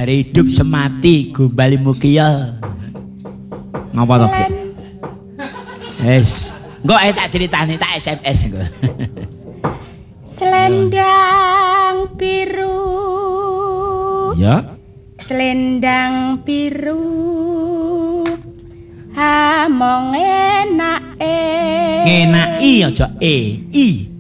Hari hidup semati gombal mukia. Ngapa to, Gek? Wes. Engko tak critani tak SMS engko. Selendang biru. Ya. Selendang biru. Ha mong enake. Ngenaki aja i.